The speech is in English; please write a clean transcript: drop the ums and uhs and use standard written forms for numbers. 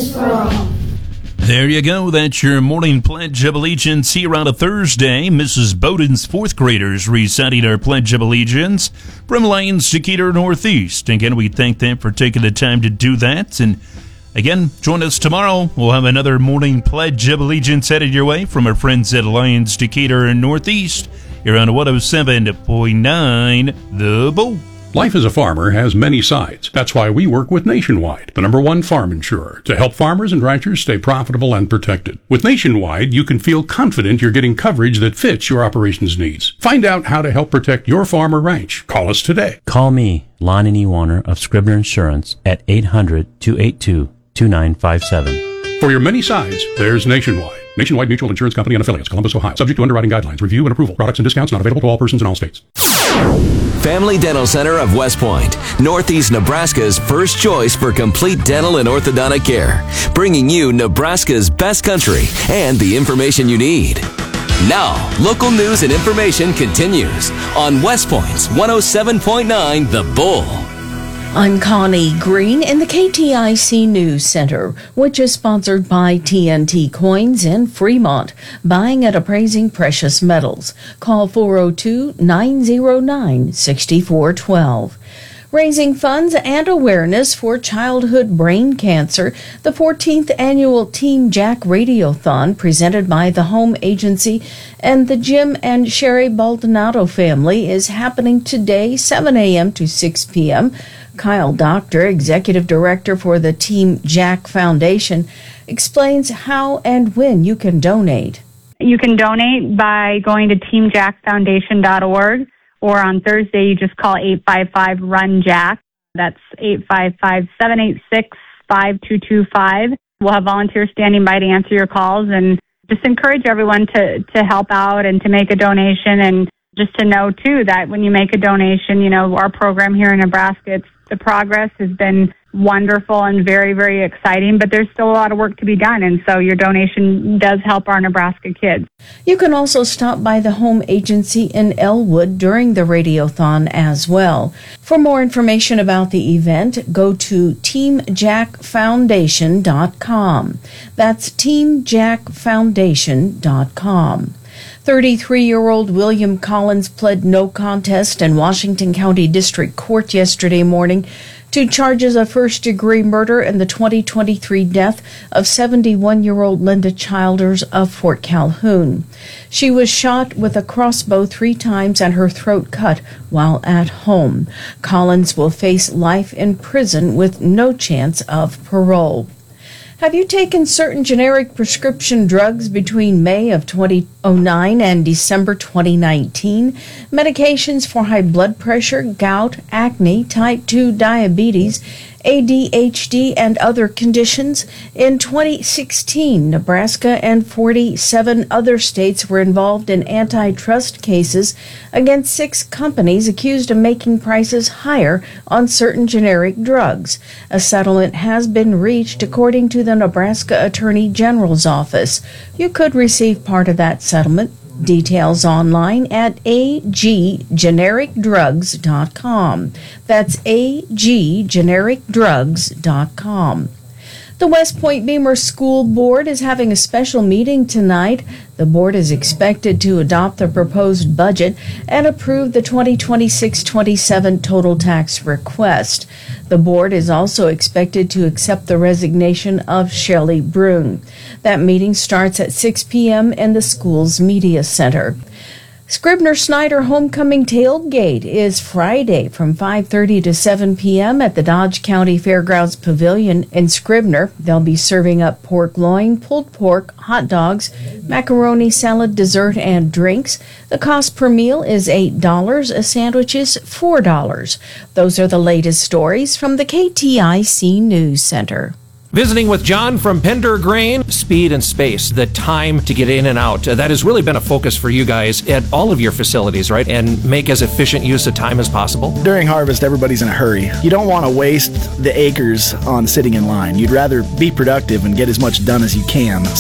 justice for all. There you go. That's your morning Pledge of Allegiance here on a Thursday. Mrs. Bowden's fourth graders reciting our Pledge of Allegiance from Lyons, Decatur, Northeast. Again, we thank them for taking the time to do that. And again, join us tomorrow. We'll have another morning Pledge of Allegiance headed your way from our friends at Lyons, Decatur, Northeast. You're on 107.9 The Bull. Life as a farmer has many sides. That's why we work with Nationwide, the #1 farm insurer, to help farmers and ranchers stay profitable and protected. With Nationwide, you can feel confident you're getting coverage that fits your operations needs. Find out how to help protect your farm or ranch. Call us today. Call me, Lonnie E. Warner of Scribner Insurance at 800-282-2957. For your many sides, there's Nationwide. Nationwide Mutual Insurance Company and Affiliates, Columbus, Ohio. Subject to underwriting guidelines, review, and approval. Products and discounts not available to all persons in all states. Family Dental Center of West Point, Northeast Nebraska's first choice for complete dental and orthodontic care, bringing you Nebraska's best country and the information you need. Now, local news and information continues on West Point's 107.9 The Bull. I'm Connie Green in the KTIC News Center, which is sponsored by TNT Coins in Fremont, buying and appraising precious metals. Call 402-909-6412. Raising funds and awareness for childhood brain cancer, the 14th annual Team Jack Radiothon presented by the Home Agency and the Jim and Sherry Baldonado family is happening today, 7 a.m. to 6 p.m. Kyle Doctor, Executive Director for the Team Jack Foundation, explains how and when you can donate. You can donate by going to teamjackfoundation.org, or on Thursday you just call 855-RUN-JACK. That's 855-786-5225. We'll have volunteers standing by to answer your calls, and just encourage everyone to help out and to make a donation, and just to know, too, that when you make a donation, you know, our program here in Nebraska, the progress has been wonderful and very, very exciting, but there's still a lot of work to be done, and so your donation does help our Nebraska kids. You can also stop by the Home Agency in Elwood during the Radiothon as well. For more information about the event, go to teamjackfoundation.com. That's teamjackfoundation.com. 33-year-old William Collins pled no contest in Washington County District Court yesterday morning to charges of first-degree murder in the 2023 death of 71-year-old Linda Childers of Fort Calhoun. She was shot with a crossbow 3 times and her throat cut while at home. Collins will face life in prison with no chance of parole. Have you taken certain generic prescription drugs between May of 2009 and December 2019? Medications for high blood pressure, gout, acne, type 2 diabetes, ADHD, and other conditions? In 2016, Nebraska and 47 other states were involved in antitrust cases against 6 companies accused of making prices higher on certain generic drugs. A settlement has been reached according to the Nebraska Attorney General's office. You could receive part of that settlement. Details online at aggenericdrugs.com. That's aggenericdrugs.com. The West Point Beamer School Board is having a special meeting tonight. The board is expected to adopt the proposed budget and approve the 2026-27 total tax request. The board is also expected to accept the resignation of Shelley Brune. That meeting starts at 6 p.m. in the school's media center. Scribner-Snyder Homecoming Tailgate is Friday from 5:30 to 7 p.m. at the Dodge County Fairgrounds Pavilion in Scribner. They'll be serving up pork loin, pulled pork, hot dogs, macaroni salad, dessert, and drinks. The cost per meal is $8. A sandwich is $4. Those are the latest stories from the KTIC News Center. Visiting with John from Pender Grain, speed and space, the time to get in and out. That has really been a focus for you guys at all of your facilities, right? And make as efficient use of time as possible. During harvest, everybody's in a hurry. You don't want to waste the acres on sitting in line. You'd rather be productive and get as much done as you can.